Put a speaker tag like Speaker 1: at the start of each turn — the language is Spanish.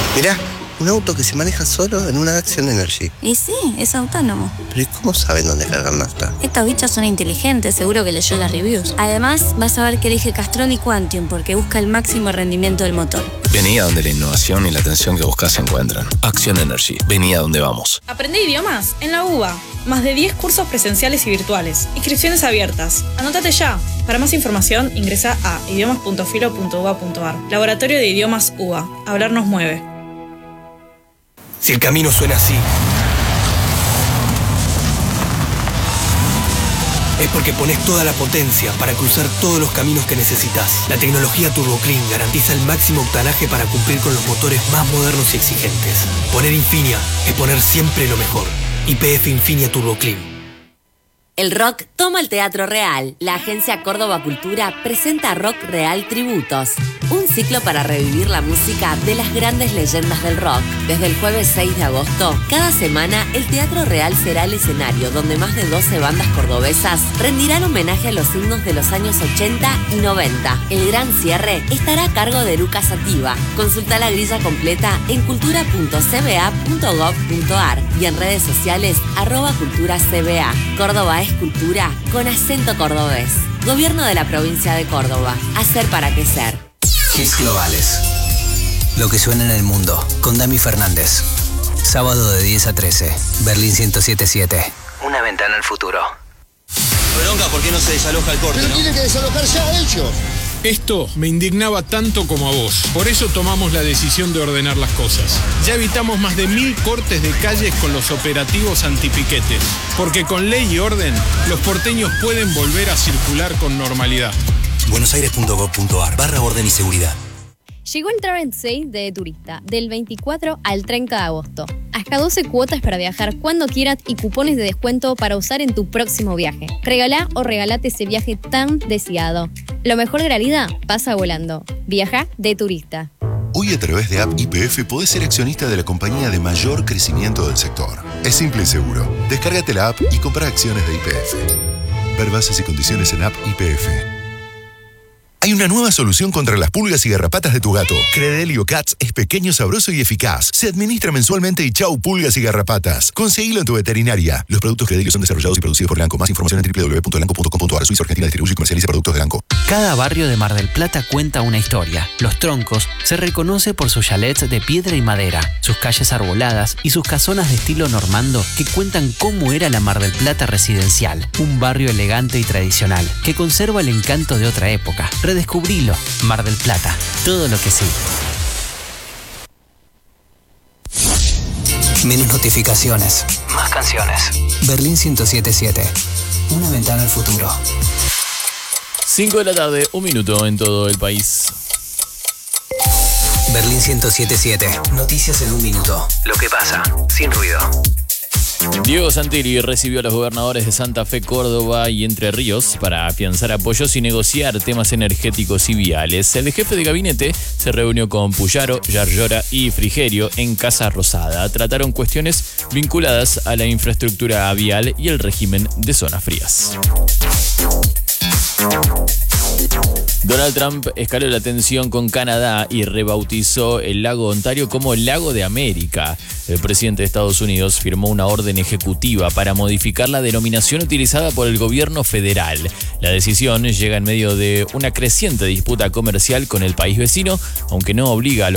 Speaker 1: Mirá, un auto que se maneja solo en una Action Energy.
Speaker 2: Y sí, es autónomo.
Speaker 1: ¿Pero y cómo saben dónde cargar nafta?
Speaker 2: Estos bichos son inteligentes, seguro que leyó las reviews. Además, vas a ver que elige Castrol y Quantium porque busca el máximo rendimiento del motor.
Speaker 3: Vení a donde la innovación y la atención que buscas se encuentran. Action Energy. Vení a donde vamos.
Speaker 4: Aprende idiomas en la UBA. Más de 10 cursos presenciales y virtuales. Inscripciones abiertas. Anótate ya. Para más información, ingresa a idiomas.filo.uba.ar. Laboratorio de Idiomas UBA. Hablar nos mueve.
Speaker 5: Si el camino suena así, es porque pones toda la potencia para cruzar todos los caminos que necesitas. La tecnología Turbo Clean garantiza el máximo octanaje para cumplir con los motores más modernos y exigentes. Poner Infinia es poner siempre lo mejor. YPF Infinia Turbo Clean.
Speaker 6: El rock toma el Teatro Real. La agencia Córdoba Cultura presenta Rock Real Tributos, un ciclo para revivir la música de las grandes leyendas del rock. Desde el jueves 6 de agosto, cada semana el Teatro Real será el escenario donde más de 12 bandas cordobesas rendirán homenaje a los himnos de los años 80 y 90. El gran cierre estará a cargo de Eruca Sativa. Consulta la grilla completa en cultura.cba.gov.ar y en redes sociales @culturacba. Córdoba es cultura con acento cordobés. Gobierno de la provincia de Córdoba. Hacer para crecer.
Speaker 7: Hits globales. Lo que suena en el mundo. Con Dami Fernández. Sábado de 10 a 13. Berlín 107.7. Una ventana al futuro.
Speaker 8: Bronca, ¿por qué no se desaloja el corte?
Speaker 9: Pero
Speaker 8: ¿no?
Speaker 9: tienen que desalojar ya ellos.
Speaker 10: Esto me indignaba tanto como a vos. Por eso tomamos la decisión de ordenar las cosas. Ya evitamos más de 1000 cortes de calles con los operativos antipiquetes. Porque con ley y orden, los porteños pueden volver a circular con normalidad.
Speaker 11: buenosaires.gov.ar/orden y seguridad.
Speaker 12: Llegó el Travel Sale de Turista, del 24 al 30 de agosto. Hasta 12 cuotas para viajar cuando quieras y cupones de descuento para usar en tu próximo viaje. Regalá o regalate ese viaje tan deseado. Lo mejor de la vida pasa volando. Viaja de Turista.
Speaker 13: Hoy a través de App YPF podés ser accionista de la compañía de mayor crecimiento del sector. Es simple y seguro. Descárgate la app y compra acciones de YPF. Ver bases y condiciones en App YPF. Hay una nueva solución contra las pulgas y garrapatas de tu gato. Credelio Cats es pequeño, sabroso y eficaz. Se administra mensualmente y chau pulgas y garrapatas. Conseguilo en tu veterinaria. Los productos Credelio son desarrollados y producidos por Elanco. Más información en www.elanco.com.ar. Suiza Argentina distribuye y comercializa productos de Elanco.
Speaker 14: Cada barrio de Mar del Plata cuenta una historia. Los Troncos se reconoce por sus chalets de piedra y madera, sus calles arboladas y sus casonas de estilo normando que cuentan cómo era la Mar del Plata residencial. Un barrio elegante y tradicional que conserva el encanto de otra época. Redescubrilo. Mar del Plata. Todo lo que sí.
Speaker 7: Menos notificaciones. Más canciones. Berlín 107.7. Una ventana al futuro.
Speaker 15: 5 de la tarde, 1 minuto en todo el país.
Speaker 7: Berlín 107.7. Noticias en 1 minuto. Lo que pasa, sin ruido.
Speaker 15: Diego Santilli recibió a los gobernadores de Santa Fe, Córdoba y Entre Ríos para afianzar apoyos y negociar temas energéticos y viales. El jefe de gabinete se reunió con Puyaro, Yarlora y Frigerio en Casa Rosada. Trataron cuestiones vinculadas a la infraestructura vial y el régimen de zonas frías. Donald Trump escaló la tensión con Canadá y rebautizó el lago Ontario como el Lago de América. El presidente de Estados Unidos firmó una orden ejecutiva para modificar la denominación utilizada por el gobierno federal. La decisión llega en medio de una creciente disputa comercial con el país vecino, aunque no obliga a los